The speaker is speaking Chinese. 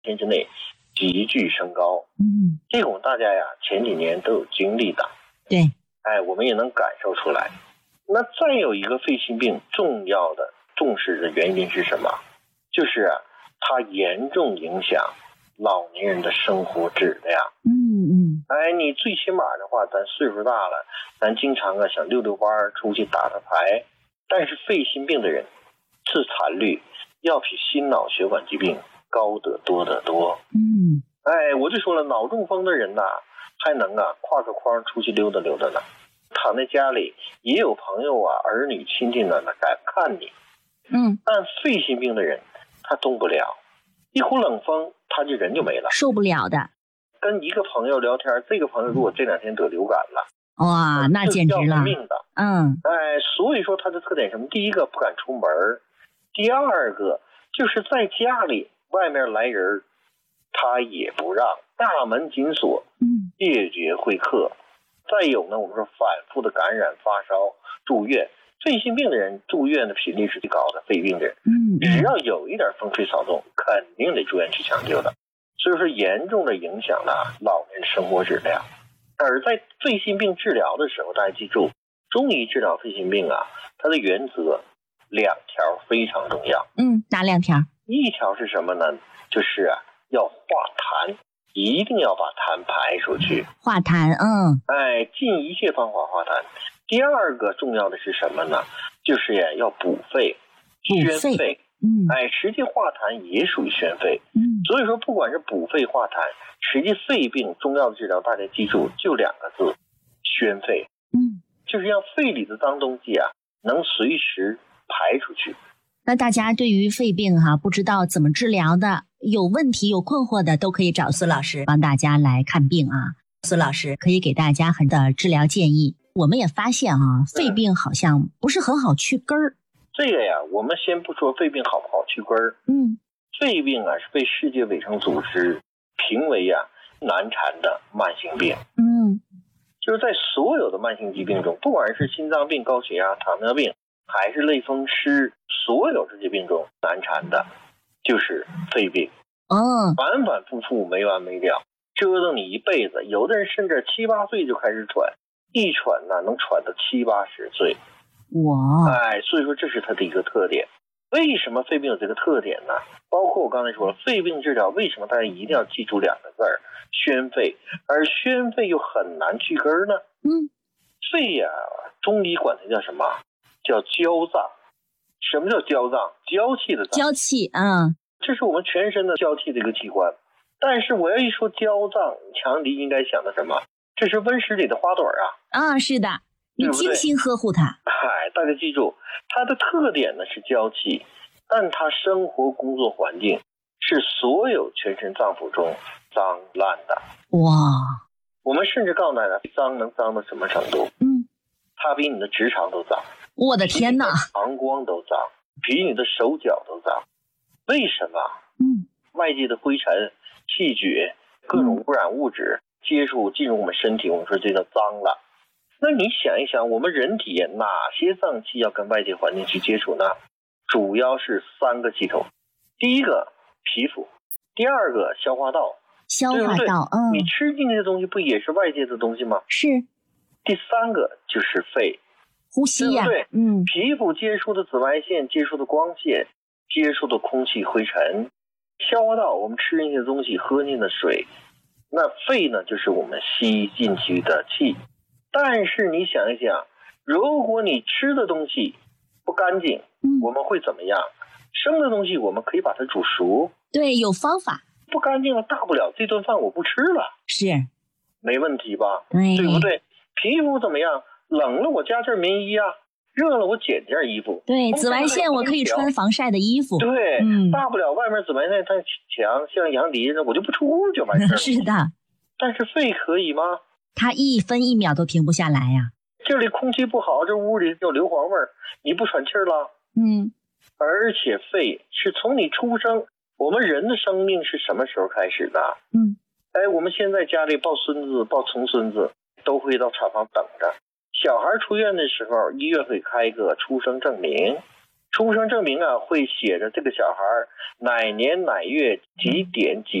天之内急剧升高。这个我们大家呀前几年都有经历的。 对， 我们也能感受出来。那再有一个肺心病重要的重视的原因是什么？就是它严重影响老年人的生活质量。你最起码的话，咱岁数大了，咱经常想溜溜弯，出去打打牌。但是肺心病的人致残率要比心脑血管疾病高得多得多。我就说了，脑中风的人还能挎个筐出去溜达溜达呢。躺在家里也有朋友儿女亲戚呢敢看你。但肺心病的人他动不了，一呼冷风他就人就没了， 受不了的。 跟一个朋友聊天，这个朋友如果这2天得流感了， 哇，那简直了， 命的。所以说他的特点什么？第一个不敢出门，第二个就是在家里外面来人他也不让，大门紧锁，谢绝会客。再有呢，我们说反复的感染发烧住院，肺心病的人住院的频率是最高的，肺病的人只要有一点风吹草动肯定得住院去抢救的。所以说严重的影响了老年生活质量。而在肺心病治疗的时候，大家记住，中医治疗肺心病它的原则2条非常重要。 哪2条？ 一条是什么呢？就是要化痰，一定要把痰排出去。 化痰， 尽一切方法化痰。第二个重要的是什么呢？就是要补肺，宣肺。实际化痰也属于宣肺。所以说不管是补肺化痰，实际肺病重要的治疗大家记住就2个字，宣肺。就是让肺里的脏东西能随时排出去。 那大家对于肺病不知道怎么治疗的，有问题有困惑的，都可以找孙老师帮大家来看病孙老师可以给大家很的治疗建议。我们也发现肺病好像不是很好去根儿。 这个我们先不说肺病好不好去根儿。肺病是被世界卫生组织评为难缠的慢性病。就是在所有的慢性疾病中，不管是心脏病、高血压、糖尿病还是类风湿，所有这些病中难缠的就是肺病。反反复复没完没了，折腾你一辈子。有的人甚至7、8岁就开始喘，一喘能喘到70、80岁。所以说这是它的一个特点。为什么肺病有这个特点呢？包括我刚才说了，肺病治疗为什么大家一定要记住2个字儿，宣肺。而宣肺又很难去根儿呢？肺中医管它叫什么？叫娇脏。什么叫娇脏？娇气的脏。 娇气， 这是我们全身的交替的一个器官。但是我要一说娇脏，强敌应该想到什么？这是温室里的花朵是的，你精心呵护它。 大家记住，它的特点呢是娇气，但它生活工作环境是所有全身脏腑中脏烂的。我们甚至告诉大家，脏能脏到什么程度？它比你的直肠都脏。 我的天哪！ 膀胱都脏，比你的手脚都脏。为什么？外界的灰尘、气血、各种污染物质进入我们身体，我们说这叫脏了。那你想一想，我们人体哪些脏器要跟外界环境去接触呢？主要是3个系统。第一个皮肤，第二个消化道。你吃进去的东西不也是外界的东西吗？ 是。 第3个就是肺， 呼吸对。皮肤接触的紫外线，接触的光线，接触的空气灰尘。消化道我们吃进去的东西，喝进的水。那肺呢，就是我们吸进去的气。但是你想一想，如果你吃的东西不干净，我们会怎么样？生的东西我们可以把它煮熟。 对，有方法。 不干净了，大不了这顿饭我不吃了。 是。 没问题吧？对不对？皮肤怎么样？冷了我加件棉衣热了我减件衣服。 对，紫外线我可以穿防晒的衣服。 对，大不了外面紫外线太强，像杨迪我就不出屋就完事儿了。 是的。 但是肺可以吗？ 它1分1秒都停不下来这里空气不好，这屋里有硫磺味儿，你不喘气儿了。而且肺是从你出生，我们人的生命是什么时候开始的？我们现在家里抱孙子抱重孙子都会到产房等着。小孩出院的时候，医院会开一个出生证明， 出生证明啊会写着这个小孩哪年哪月几点几